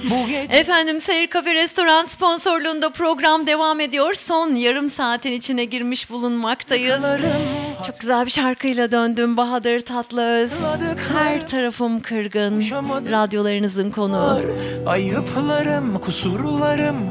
Efendim, Seyir Kafe Restoran sponsorluğunda program devam ediyor. Son yarım saatin içine girmiş bulunmaktayız. Çok güzel bir şarkıyla döndüm. Bahadır Tatlıöz. Her tarafım kırgın. Radyolarınızın konuğu. Ayıplarım, kusurlarım